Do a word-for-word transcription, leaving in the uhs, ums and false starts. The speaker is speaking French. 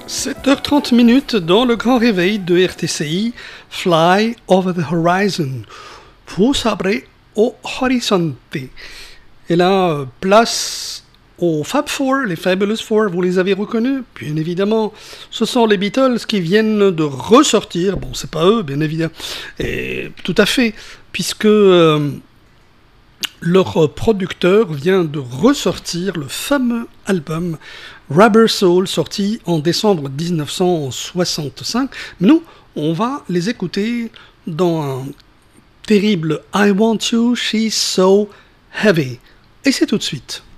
sept heures trente minutes dans le grand réveil de R T C I, Fly Over the Horizon, Fu sabre au horizonte. Et là, place aux Fab Four, les Fabulous Four, vous les avez reconnus, bien évidemment. Ce sont les Beatles qui viennent de ressortir, bon, c'est pas eux, bien évidemment, et tout à fait, puisque euh, leur producteur vient de ressortir le fameux album Rubber Soul, sorti en décembre dix-neuf cent soixante-cinq. Mais nous, on va les écouter dans un terrible I Want You, She's So Heavy. Et c'est tout de suite.